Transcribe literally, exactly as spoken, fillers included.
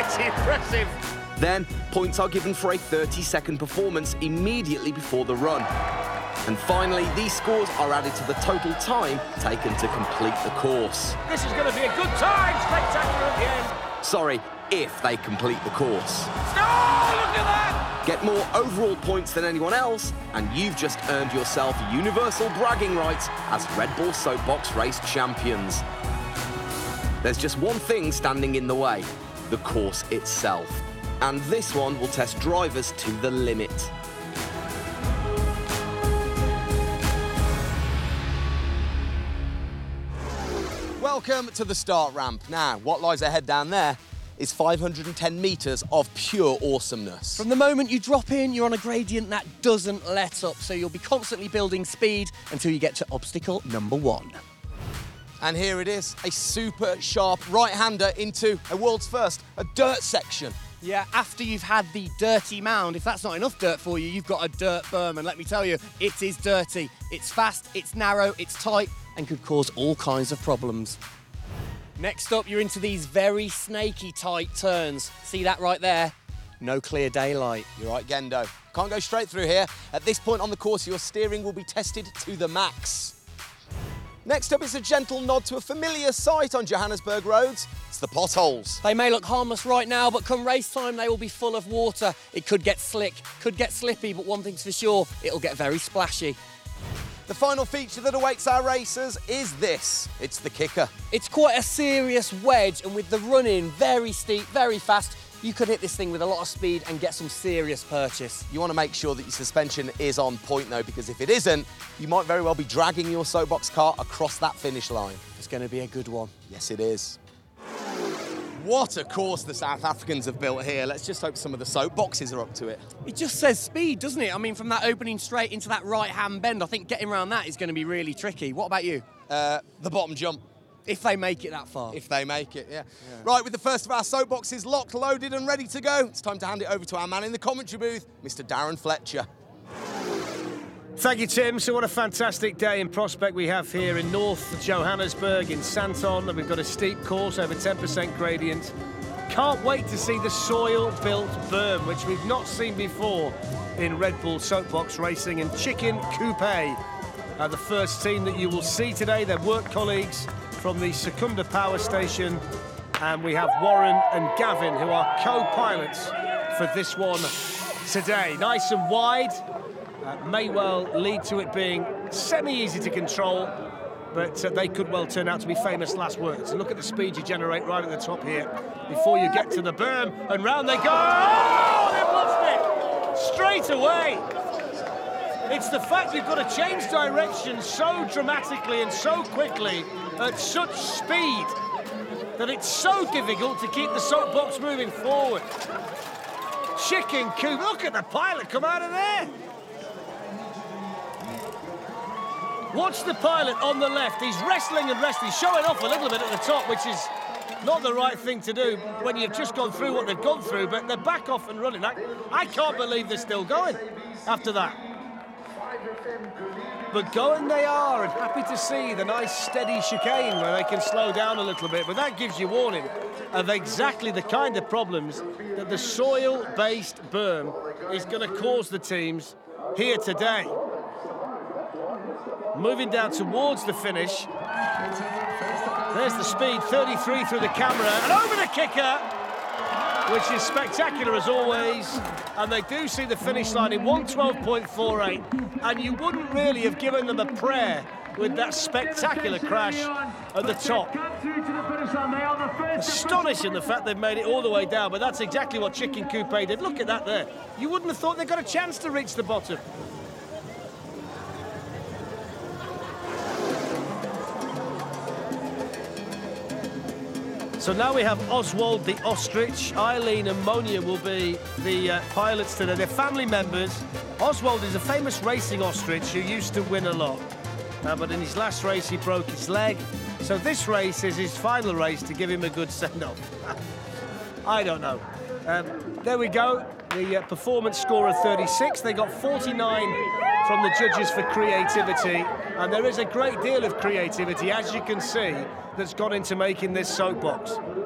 It's impressive. Then, points are given for a thirty second performance immediately before the run. And finally, these scores are added to the total time taken to complete the course. This is going to be a good time. Spectacular at the end. Sorry, if they complete the course. Oh, look at that! Get more overall points than anyone else, and you've just earned yourself universal bragging rights as Red Bull Soapbox Race champions. There's just one thing standing in the way, the course itself. And this one will test drivers to the limit. Welcome to the start ramp. Now, what lies ahead down there is five hundred ten metres of pure awesomeness. From the moment you drop in, you're on a gradient that doesn't let up, so you'll be constantly building speed until you get to obstacle number one. And here it is, a super sharp right-hander into a world's first, a dirt section. Yeah, after you've had the dirty mound, if that's not enough dirt for you, you've got a dirt berm, and let me tell you, it is dirty. It's fast, it's narrow, it's tight, and could cause all kinds of problems. Next up, you're into these very snaky tight turns. See that right there? No clear daylight. You're right, Gendo. Can't go straight through here. At this point on the course, your steering will be tested to the max. Next up is a gentle nod to a familiar sight on Johannesburg roads. It's the potholes. They may look harmless right now, but come race time, they will be full of water. It could get slick, could get slippy, but one thing's for sure, it'll get very splashy. The final feature that awaits our racers is this. It's the kicker. It's quite a serious wedge, and with the run-in very steep, very fast, you could hit this thing with a lot of speed and get some serious purchase. You want to make sure that your suspension is on point, though, because if it isn't, you might very well be dragging your soapbox car across that finish line. It's going to be a good one. Yes, it is. What a course the South Africans have built here. Let's just hope some of the soapboxes are up to it. It just says speed, doesn't it? I mean, from that opening straight into that right-hand bend, I think getting around that is going to be really tricky. What about you? Uh, the bottom jump. If they make it that far. If they make it, yeah. yeah. Right, with the first of our soapboxes locked, loaded and ready to go, it's time to hand it over to our man in the commentary booth, Mister Darren Fletcher. Thank you, Tim. So what a fantastic day in prospect we have here in North Johannesburg, in Santon. And we've got a steep course, over ten percent gradient. Can't wait to see the soil-built berm, which we've not seen before in Red Bull Soapbox Racing. And Chicken Coupe are the first team that you will see today. They're work colleagues from the Secunda Power Station. And we have Warren and Gavin, who are co-pilots for this one today. Nice and wide. Uh, may well lead to it being semi-easy to control, but uh, they could well turn out to be famous last words. And look at the speed you generate right at the top here before you get to the berm, and round they go. Oh, they've lost it straight away. It's the fact you've got to change direction so dramatically and so quickly at such speed that it's so difficult to keep the soapbox moving forward. Chicken Coupe, look at the pilot come out of there. Watch the pilot on the left. He's wrestling and wrestling, showing off a little bit at the top, which is not the right thing to do when you've just gone through what they've gone through, but they're back off and running. I, I can't believe they're still going after that. But going they are, and happy to see the nice steady chicane where they can slow down a little bit, but that gives you warning of exactly the kind of problems that the soil-based berm is going to cause the teams here today. Moving down towards the finish. There's the speed, thirty-three through the camera, and over the kicker, which is spectacular as always. And they do see the finish line in one twelve point four eight, and you wouldn't really have given them a prayer with that spectacular crash at the top. Astonishing the fact they've made it all the way down, but that's exactly what Chicken Coupe did. Look at that there. You wouldn't have thought they got a chance to reach the bottom. So now we have Oswald the Ostrich. Eileen and Monia will be the uh, pilots today. They're family members. Oswald is a famous racing ostrich who used to win a lot. Uh, but in his last race, he broke his leg. So this race is his final race to give him a good send-off. I don't know. Um, there we go. The uh, performance score of thirty-six. They got forty-nine from the judges for creativity. And there is a great deal of creativity, as you can see, that's gone into making this soapbox.